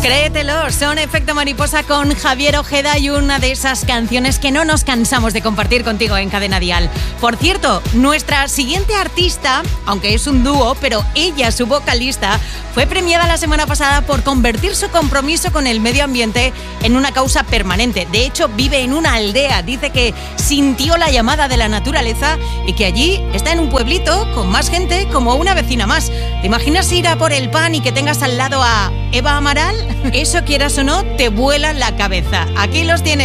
Créetelo, son Efecto Mariposa con Javier Ojeda y una de esas canciones que no nos cansamos de compartir contigo en Cadena Dial. Por cierto, nuestra siguiente artista, aunque es un dúo, pero ella, su vocalista, fue premiada la semana pasada por convertir su compromiso con el medio ambiente en una causa permanente. De hecho, vive en una aldea. Dice que sintió la llamada de la naturaleza y que allí está en un pueblito con más gente, como una vecina más. ¿Te imaginas ir a por el pan y que tengas al lado a Eva Amaral? Eso, quieras o no, te vuela la cabeza. Aquí los tienes.